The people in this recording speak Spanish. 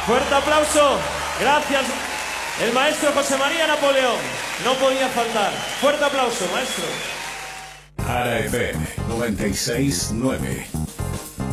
Fuerte aplauso. Gracias. El maestro José María Napoleón. No podía faltar. Fuerte aplauso, maestro. Ara FM 96.9.